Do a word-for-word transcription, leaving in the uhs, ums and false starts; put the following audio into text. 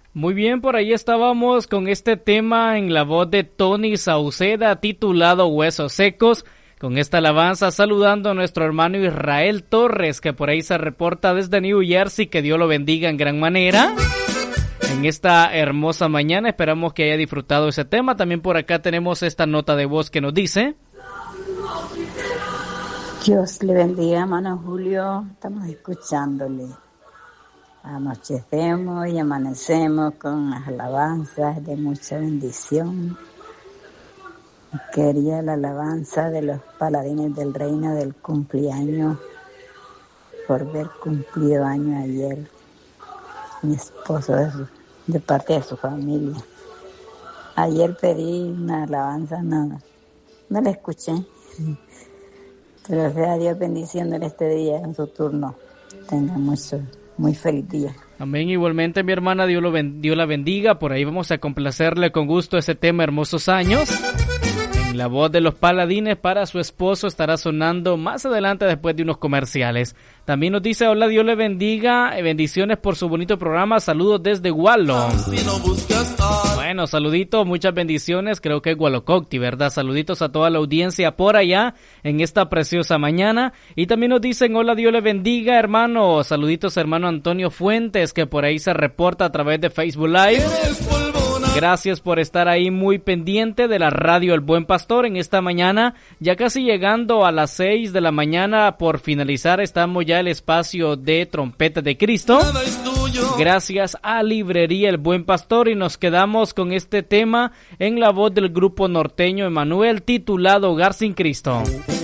Muy bien, por ahí estábamos con este tema en la voz de Tony Sauceda titulado Huesos Secos. Con esta alabanza saludando a nuestro hermano Israel Torres, que por ahí se reporta desde New Jersey. Que Dios lo bendiga en gran manera en esta hermosa mañana. Esperamos que haya disfrutado ese tema. También por acá tenemos esta nota de voz que nos dice: Dios le bendiga, hermano Julio. Estamos escuchándole. Anochecemos y amanecemos con las alabanzas de mucha bendición. Quería la alabanza de los paladines del reino del cumpleaños por haber cumplido año ayer. Mi esposo de, su, de parte de su familia. Ayer pedí una alabanza, no, no la escuché. Pero sea Dios bendiciéndole este día en su turno. Tenga mucho, muy feliz día. Amén. Igualmente, mi hermana, Dios, lo ben, Dios la bendiga. Por ahí vamos a complacerle con gusto ese tema Hermosos Años. La voz de los paladines para su esposo estará sonando más adelante después de unos comerciales. También nos dice: hola, Dios le bendiga, bendiciones por su bonito programa, saludos desde Gualo. Bueno, saluditos, muchas bendiciones, creo que es Gualococti, ¿verdad? Saluditos a toda la audiencia por allá en esta preciosa mañana. Y también nos dicen: hola, Dios le bendiga, hermano. Saluditos, hermano Antonio Fuentes, que por ahí se reporta a través de Facebook Live. Gracias por estar ahí muy pendiente de la radio El Buen Pastor en esta mañana, ya casi llegando a las seis de la mañana por finalizar, estamos ya el espacio de Trompeta de Cristo. Gracias a Librería El Buen Pastor y nos quedamos con este tema en la voz del grupo norteño Emanuel titulado Hogar sin Cristo.